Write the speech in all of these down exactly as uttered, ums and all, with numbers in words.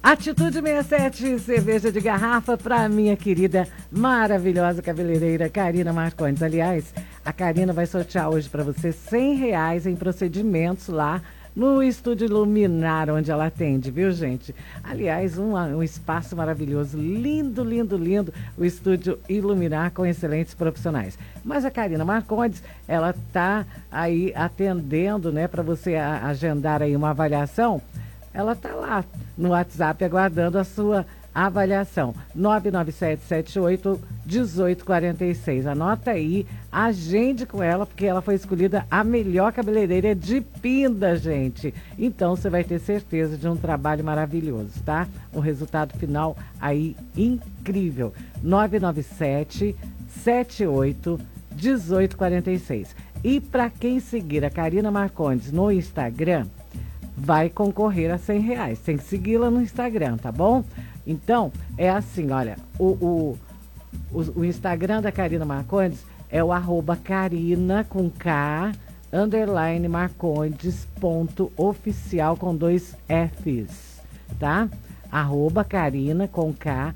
Atitude sessenta e sete, cerveja de garrafa para minha querida, maravilhosa cabeleireira Karina Marcondes. Aliás, a Karina vai sortear hoje para você cem reais em procedimentos lá no Estúdio Iluminar, onde ela atende, viu, gente? Aliás, um, um espaço maravilhoso, lindo, lindo, lindo, o Estúdio Iluminar com excelentes profissionais. Mas a Karina Marcondes, ela tá aí atendendo, né, para você a, agendar aí uma avaliação. Ela tá lá no WhatsApp aguardando a sua avaliação. nove nove sete sete oito um oito quatro seis. Anota aí, agende com ela, porque ela foi escolhida a melhor cabeleireira de Pinda, gente. Então você vai ter certeza de um trabalho maravilhoso, tá? Um resultado final aí incrível. nove nove sete sete oito um oito quatro seis. E para quem seguir a Karina Marcondes no Instagram, vai concorrer a cem reais. Tem que segui-la no Instagram, tá bom? Então, é assim, olha, o, o, o, o Instagram da Karina Marcondes é o arroba Karina com K, underline Marcondes ponto oficial com dois Fs, tá? Arroba Karina com K,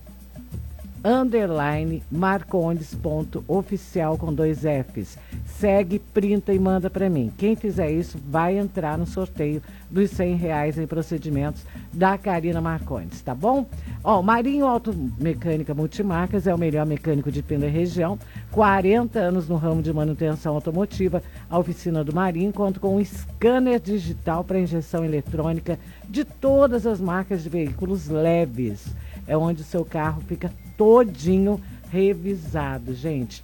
underline Marcondes ponto oficial com dois Fs. Segue, printa e manda para mim. Quem fizer isso vai entrar no sorteio dos cem reais em procedimentos da Karina Marcondes, tá bom? Ó, Marinho Automecânica Multimarcas é o melhor mecânico de Pinda e região. quarenta anos no ramo de manutenção automotiva. A oficina do Marinho conta com um scanner digital para injeção eletrônica de todas as marcas de veículos leves. É onde o seu carro fica todinho revisado, gente.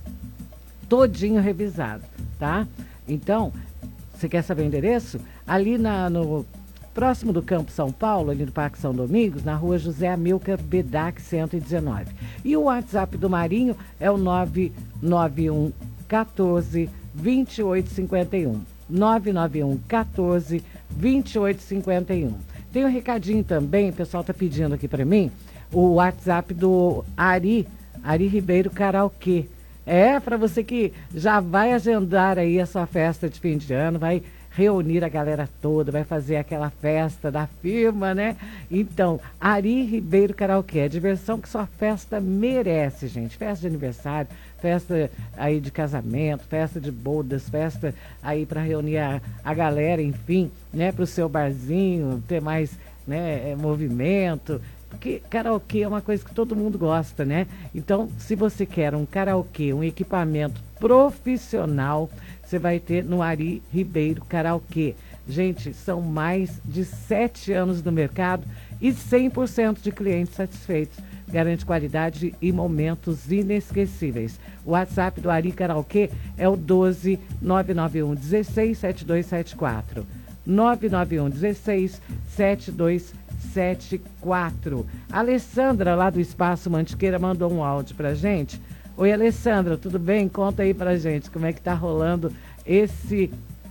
Todinho revisado, tá? Então, você quer saber o endereço? Ali na, no próximo do Campo São Paulo, ali no Parque São Domingos, na rua José Amilcar Bedac cento e dezenove. E o WhatsApp do Marinho é o nove nove um um quatro, dois oito cinco um. nove nove um um quatro, dois oito cinco um. Tem um recadinho também, o pessoal tá pedindo aqui para mim, o WhatsApp do Ari, Ari Ribeiro Karaokê. É, para você que já vai agendar aí a sua festa de fim de ano, vai reunir a galera toda, vai fazer aquela festa da firma, né? Então, Ari Ribeiro Karaokê, a diversão que sua festa merece, gente. Festa de aniversário, festa aí de casamento, festa de bodas, festa aí para reunir a, a galera, enfim, né? Para o seu barzinho, ter mais, né, movimento. Porque karaokê é uma coisa que todo mundo gosta, né? Então, se você quer um karaokê, um equipamento profissional, você vai ter no Ari Ribeiro Karaokê. Gente, são mais de sete anos no mercado e cem por cento de clientes satisfeitos. Garante qualidade e momentos inesquecíveis. O WhatsApp do Ari Karaokê é o doze nove nove um dezesseis sete dois sete quatro. nove nove um dezesseis sete dois sete quatro. A Alessandra, lá do Espaço Mantiqueira, mandou um áudio pra gente. Oi, Alessandra, tudo bem? Conta aí pra gente como é que tá rolando esse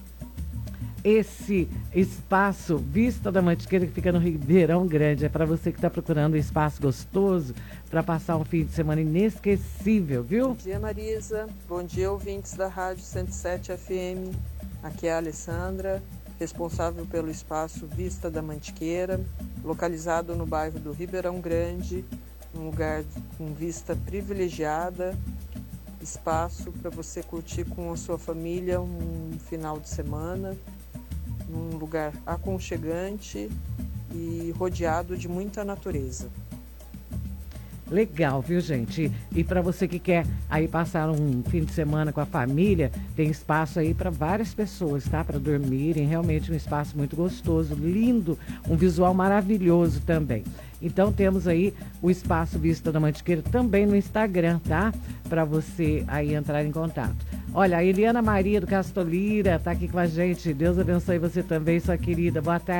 esse espaço Vista da Mantiqueira, que fica no Ribeirão Grande. É para você que está procurando um espaço gostoso para passar um fim de semana inesquecível, viu? Bom dia, Marisa. Bom dia, ouvintes da Rádio cento e sete F M. Aqui é a Alessandra, responsável pelo espaço Vista da Mantiqueira, localizado no bairro do Ribeirão Grande, um lugar com vista privilegiada, espaço para você curtir com a sua família um final de semana, num lugar aconchegante e rodeado de muita natureza. Legal, viu, gente? E para você que quer aí passar um fim de semana com a família, tem espaço aí para várias pessoas, tá? Para dormirem, realmente um espaço muito gostoso, lindo, um visual maravilhoso também. Então temos aí o espaço Vista da Mantiqueira também no Instagram, tá? Para você aí entrar em contato. Olha, a Eliana Maria do Castolira tá aqui com a gente. Deus abençoe você também, sua querida. Boa tarde.